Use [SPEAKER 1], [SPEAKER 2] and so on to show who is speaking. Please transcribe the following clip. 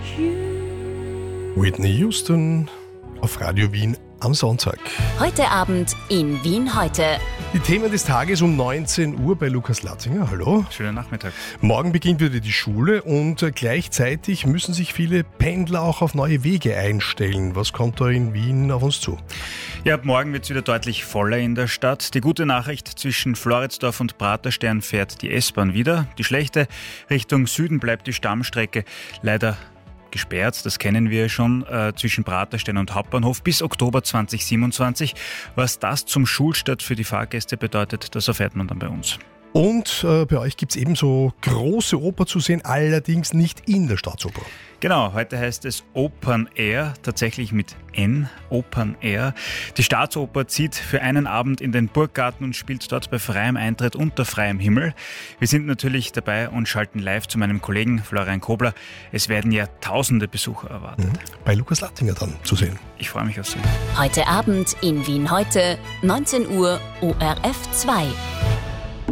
[SPEAKER 1] Whitney Houston auf Radio Wien am Sonntag.
[SPEAKER 2] Heute Abend in Wien heute.
[SPEAKER 1] Die Themen des Tages um 19 Uhr bei Lukas Latzinger. Hallo.
[SPEAKER 3] Schönen Nachmittag.
[SPEAKER 1] Morgen beginnt wieder die Schule und gleichzeitig müssen sich viele Pendler auch auf neue Wege einstellen. Was kommt da in Wien auf uns zu?
[SPEAKER 3] Ja, ab morgen wird es wieder deutlich voller in der Stadt. Die gute Nachricht: zwischen Floridsdorf und Praterstern fährt die S-Bahn wieder. Die schlechte: Richtung Süden bleibt die Stammstrecke leider gesperrt, das kennen wir schon, zwischen Praterstern und Hauptbahnhof bis Oktober 2027. Was das zum Schulstart für die Fahrgäste bedeutet, das erfährt man dann bei uns.
[SPEAKER 1] Und bei euch gibt es ebenso große Oper zu sehen, allerdings nicht in der Staatsoper.
[SPEAKER 3] Genau, heute heißt es Opern Air, tatsächlich mit N, Opern Air. Die Staatsoper zieht für einen Abend in den Burggarten und spielt dort bei freiem Eintritt unter freiem Himmel. Wir sind natürlich dabei und schalten live zu meinem Kollegen Florian Kobler. Es werden ja tausende Besucher erwartet.
[SPEAKER 1] Bei Lukas Latzinger dann zu sehen.
[SPEAKER 3] Ich freue mich auf Sie.
[SPEAKER 2] Heute Abend in Wien heute, 19 Uhr, ORF 2.